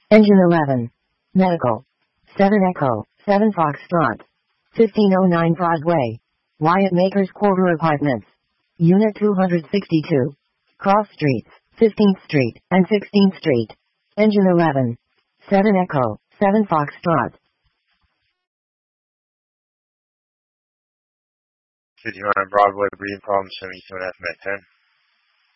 Engine 11. Medical. 7 Echo, 7 Foxtrot. 1509 Broadway. Wyatt Makers Quarter Apartments. Unit 262. Cross Streets, 15th Street and 16th Street. Engine 11. 7 Echo, 7 Foxtrot. 59 Broadway, breathing problems, 72.5 minute 10.